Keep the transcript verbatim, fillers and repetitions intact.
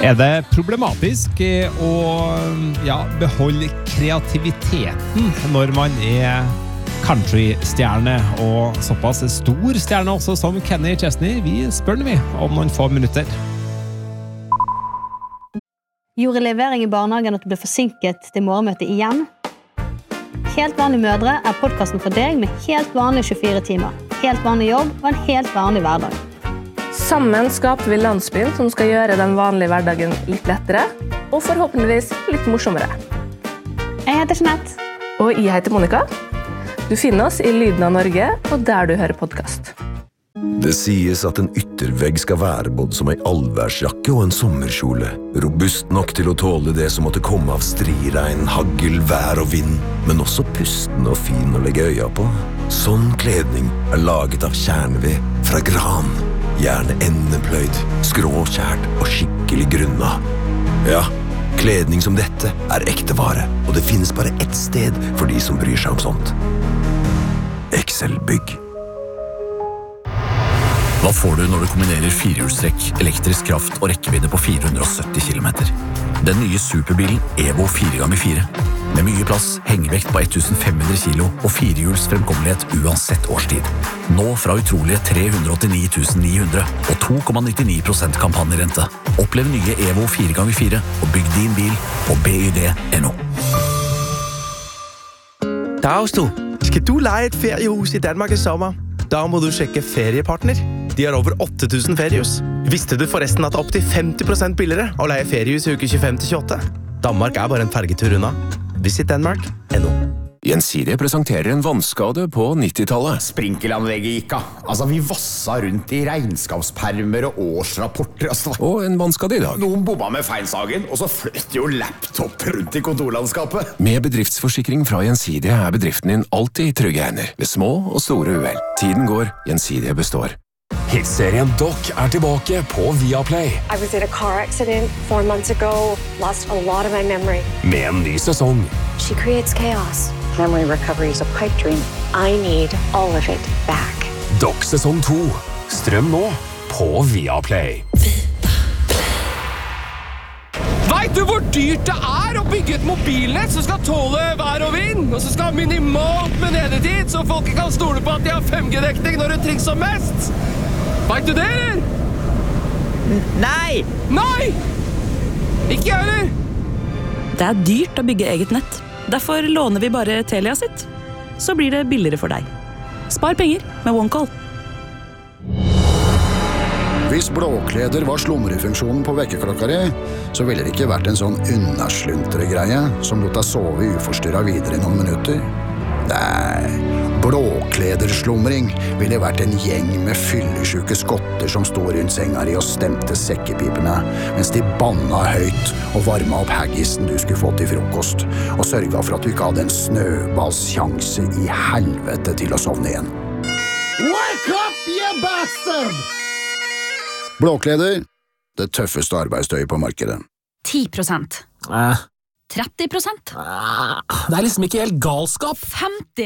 Er det problematisk å ja, beholde kreativiteten når man er countrystjerne og såpass stor stjerne også som Kenny Chesney? Vi spør vi om noen få minutter. Gjorde levering i barnehagen at du ble forsinket til morgenmøtet igjen? Helt vanlige mødre er podcasten for deg med helt vanlige tjuefire timer, helt vanlig jobb og en helt vanlig hverdag. Sammen skaper vi landsbyen som skal gjøre den vanlige hverdagen litt lettere, og forhåpentligvis litt morsommere. Jeg heter Jeanette. Og jeg heter Monica. Du finner oss i Lyden av Norge, og der du hører podcast. Det sies at en yttervegg skal være både som en allværsjakke og en sommerkjole, robust nok til å tåle det som måtte komme av striregn, hagl, vær og vind, men også pusten og fin å legge øya på. Sånn kledning er laget av kjernved fra gran, gjerne endepløyd, skråkjært og skikkelig grunna. Ja, kledning som dette er ekte vare, og det finnes bare ett sted for de som bryr seg om sånt. Excel Bygg. Hva får du når du kombinerer firehjulstrekk, elektrisk kraft og rekkevidde på fire hundre og sytti kilometer? Den nye superbilen Evo fire ganger fire. Med mye plass, hengevekt på fem hundre kilo og firehjuls fremkommelighet uansett årstid. Nå fra utrolige tre hundre og åttini tusen ni hundre og to komma nittini prosent kampanjerente. Opplev nye Evo fire ganger fire og bygg din bil på b y d punktum no. Dagstu, skal du leie et feriehus i Danmark i sommer? Da må du sjekke Feriepartner. De har over åtte tusen feriehus. Visste du forresten at det er opp til femti prosent billigere å leie feriehus i uke tjuefem til tjueåtte? Danmark er bare en fergetur unna. Visit Denmark punktum no. Gjensidige presenterer en vannskade på nittitallet. Sprinkelanlegget gikk av. Altså, vi vassa rundt i regnskapspermer og årsrapporter. Altså. Og en vannskade i dag. Noen bomma med feilsagen, og så fløt jo laptop rundt i kontorlandskapet. Med bedriftsforsikring fra Gjensidige er bedriften din alltid i trygge hender, ved små og store uhell. Tiden går, Gjensidige består. Hitserien Doc er tilbake på Viaplay. I was in a car accident four months ago, lost a lot of my memory. Med en ny sesong. She creates chaos. Memory recovery is a pipe dream. I need all of it back. Doc sesong to. Strøm nå på Viaplay. Vet du hvor dyrt det er å bygge et mobilnett som skal tåle vær og vind, og som skal ha minimalt med nedetid, så folk kan stole på at de har fem G-dekning når det trengs som mest? Vet du det, eller? Nei! Nei! Ikke jeg, eller? Det er dyrt å bygge eget nett. Derfor låner vi bare Telia sitt. Så blir det billigere for deg. Spar penger med OneCall. Hvis blåkleder var slumrefunksjonen på vekkerklokka di, så ville det ikke vært en sånn unnasluntre-greie som lot deg sove uforstyrret videre i noen minutter. Nei, blåklederslumring ville vært en gjeng med fyllesyke skotter som sto rundt senga di og stemte sekkepipene, mens de banna høyt og varma opp haggisen du skulle fått til frokost, og sørga for at du ikke hadde en snøballsjanse i helvete til å sovne igjen. Wake up, you bastard! Blåkleder, det tøffeste arbeidstøyet på markedet. ti prosent. Eh. tretti prosent. Det er liksom ikke helt galskap. femti